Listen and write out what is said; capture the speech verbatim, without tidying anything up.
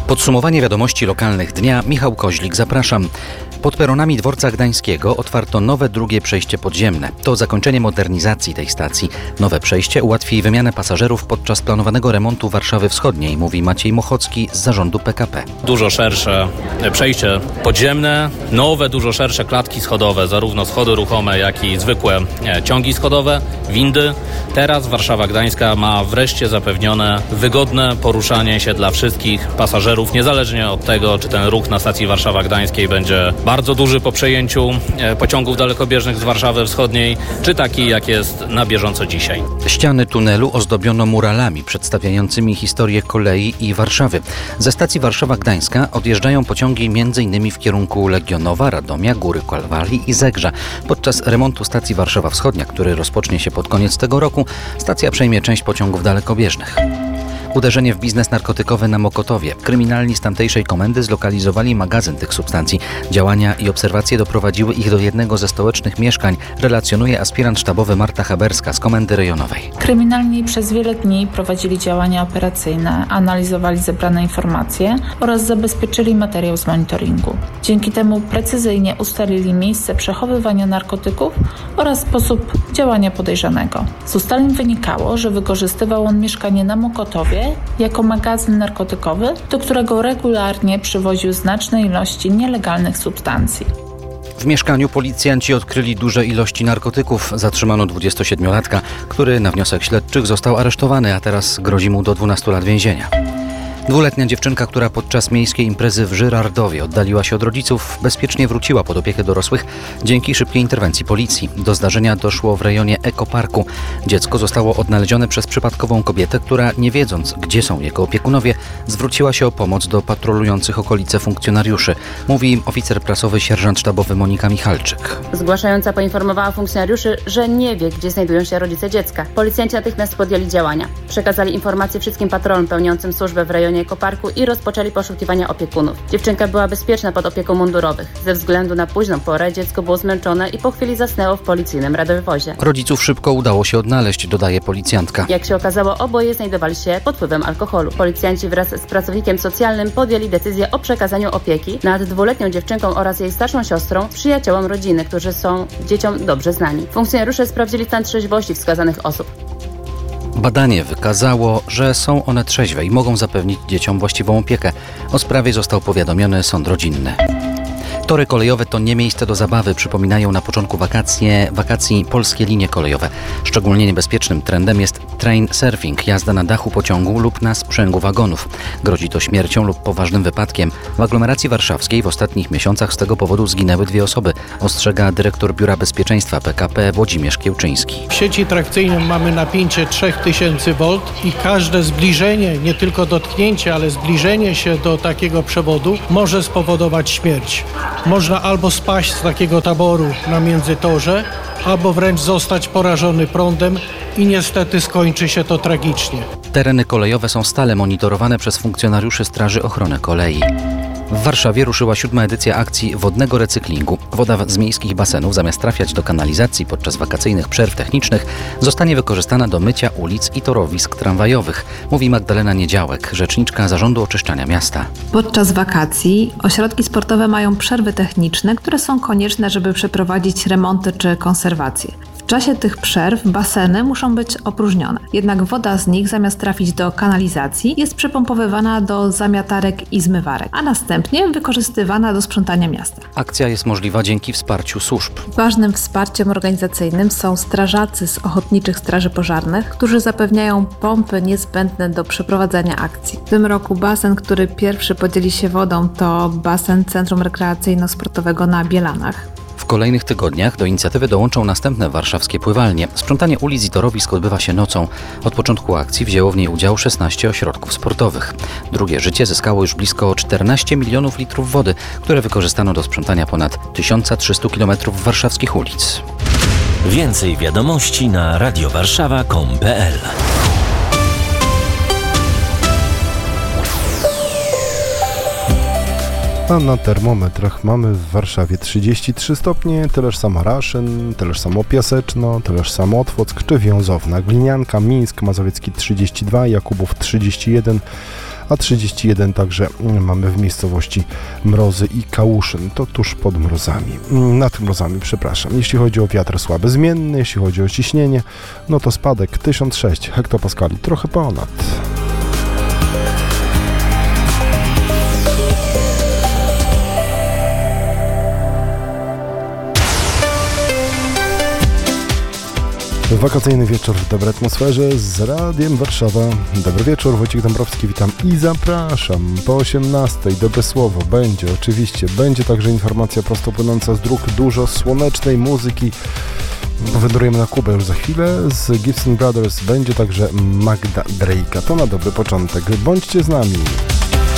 Podsumowanie wiadomości lokalnych dnia. Michał Koźlik, zapraszam. Pod peronami dworca gdańskiego otwarto nowe drugie przejście podziemne. To zakończenie modernizacji tej stacji. Nowe przejście ułatwi wymianę pasażerów podczas planowanego remontu Warszawy Wschodniej, mówi Maciej Mochocki z zarządu P K P. Dużo szersze przejście podziemne, nowe, dużo szersze klatki schodowe, zarówno schody ruchome, jak i zwykłe ciągi schodowe, windy. Teraz Warszawa Gdańska ma wreszcie zapewnione wygodne poruszanie się dla wszystkich pasażerów, niezależnie od tego, czy ten ruch na stacji Warszawa Gdańskiej będzie bardzo duży po przejęciu pociągów dalekobieżnych z Warszawy Wschodniej, czy taki, jak jest na bieżąco dzisiaj. Ściany tunelu ozdobiono muralami przedstawiającymi historię kolei i Warszawy. Ze stacji Warszawa Gdańska odjeżdżają pociągi m.in. w kierunku Legionowa, Radomia, Góry Kalwarii i Zegrza. Podczas remontu stacji Warszawa Wschodnia, który rozpocznie się pod koniec tego roku, stacja przejmie część pociągów dalekobieżnych. Uderzenie w biznes narkotykowy na Mokotowie. Kryminalni z tamtejszej komendy zlokalizowali magazyn tych substancji. Działania i obserwacje doprowadziły ich do jednego ze stołecznych mieszkań, relacjonuje aspirant sztabowy Marta Haberska z Komendy Rejonowej. Kryminalni przez wiele dni prowadzili działania operacyjne, analizowali zebrane informacje oraz zabezpieczyli materiał z monitoringu. Dzięki temu precyzyjnie ustalili miejsce przechowywania narkotyków oraz sposób działania podejrzanego. Z ustaleń wynikało, że wykorzystywał on mieszkanie na Mokotowie jako magazyn narkotykowy, do którego regularnie przywoził znaczne ilości nielegalnych substancji. W mieszkaniu policjanci odkryli duże ilości narkotyków. Zatrzymano dwudziestosiedmiolatka, który na wniosek śledczych został aresztowany, a teraz grozi mu do dwunastu lat więzienia. Dwuletnia dziewczynka, która podczas miejskiej imprezy w Żyrardowie oddaliła się od rodziców, bezpiecznie wróciła pod opiekę dorosłych dzięki szybkiej interwencji policji. Do zdarzenia doszło w rejonie Ekoparku. Dziecko zostało odnalezione przez przypadkową kobietę, która, nie wiedząc, gdzie są jego opiekunowie, zwróciła się o pomoc do patrolujących okolice funkcjonariuszy, mówi oficer prasowy sierżant sztabowy Monika Michalczyk. Zgłaszająca poinformowała funkcjonariuszy, że nie wie, gdzie znajdują się rodzice dziecka. Policjanci natychmiast podjęli działania. Przekazali informacje wszystkim patrolom pełniącym służbę w rejonie Ekoparku i rozpoczęli poszukiwania opiekunów. Dziewczynka była bezpieczna pod opieką mundurowych. Ze względu na późną porę dziecko było zmęczone i po chwili zasnęło w policyjnym radiowozie. Rodziców szybko udało się odnaleźć, dodaje policjantka. Jak się okazało, oboje znajdowali się pod wpływem alkoholu. Policjanci wraz z pracownikiem socjalnym podjęli decyzję o przekazaniu opieki nad dwuletnią dziewczynką oraz jej starszą siostrą przyjaciołom rodziny, którzy są dzieciom dobrze znani. Funkcjonariusze sprawdzili stan trzeźwości wskazanych osób. Badanie wykazało, że są one trzeźwe i mogą zapewnić dzieciom właściwą opiekę. O sprawie został powiadomiony sąd rodzinny. Tory kolejowe to nie miejsce do zabawy, przypominają na początku wakacje, wakacji polskie linie kolejowe. Szczególnie niebezpiecznym trendem jest train surfing, jazda na dachu pociągu lub na sprzęgu wagonów. Grozi to śmiercią lub poważnym wypadkiem. W aglomeracji warszawskiej w ostatnich miesiącach z tego powodu zginęły dwie osoby, ostrzega dyrektor Biura Bezpieczeństwa P K P Włodzimierz Kiełczyński. W sieci trakcyjnej mamy napięcie trzy tysiące wolt i każde zbliżenie, nie tylko dotknięcie, ale zbliżenie się do takiego przewodu może spowodować śmierć. Można albo spaść z takiego taboru na międzytorze, albo wręcz zostać porażony prądem i niestety skończy się to tragicznie. Tereny kolejowe są stale monitorowane przez funkcjonariuszy Straży Ochrony Kolei. W Warszawie ruszyła siódma edycja akcji wodnego recyklingu. Woda z miejskich basenów, zamiast trafiać do kanalizacji podczas wakacyjnych przerw technicznych, zostanie wykorzystana do mycia ulic i torowisk tramwajowych, mówi Magdalena Niedziałek, rzeczniczka Zarządu Oczyszczania Miasta. Podczas wakacji ośrodki sportowe mają przerwy techniczne, które są konieczne, żeby przeprowadzić remonty czy konserwację. W czasie tych przerw baseny muszą być opróżnione, jednak woda z nich zamiast trafić do kanalizacji jest przepompowywana do zamiatarek i zmywarek, a następnie wykorzystywana do sprzątania miasta. Akcja jest możliwa dzięki wsparciu służb. Ważnym wsparciem organizacyjnym są strażacy z Ochotniczych Straży Pożarnych, którzy zapewniają pompy niezbędne do przeprowadzania akcji. W tym roku basen, który pierwszy podzieli się wodą, to basen Centrum Rekreacyjno-Sportowego na Bielanach. W kolejnych tygodniach do inicjatywy dołączą następne warszawskie pływalnie. Sprzątanie ulic i torowisk odbywa się nocą. Od początku akcji wzięło w niej udział szesnaście ośrodków sportowych. Drugie życie zyskało już blisko czternaście milionów litrów wody, które wykorzystano do sprzątania ponad tysiąc trzysta kilometrów warszawskich ulic. Więcej wiadomości na radiowarszawa kropka com kropka p l. A na termometrach mamy w Warszawie trzydzieści trzy stopnie, tyleż samo Raszyn, tyleż samo Piaseczno, tyleż samo Otwock czy Wiązowna, Glinianka, Mińsk Mazowiecki trzydzieści dwa, Jakubów trzydzieści jeden, a trzydzieści jeden także mamy w miejscowości Mrozy i Kałuszyn, to tuż pod mrozami, nad mrozami, przepraszam. Jeśli chodzi o wiatr słaby zmienny, jeśli chodzi o ciśnienie, no to spadek tysiąc sześć hektopaskali, trochę ponad. Wakacyjny wieczór w dobrej atmosferze z Radiem Warszawa. Dobry wieczór, Wojciech Dąbrowski, witam i zapraszam. Po osiemnastej dobre słowo będzie, oczywiście, będzie także informacja prosto płynąca z dróg, dużo słonecznej muzyki. Wędrujemy na Kubę już za chwilę. Z Gibson Brothers będzie także Magda Drake'a. To na dobry początek. Bądźcie z nami.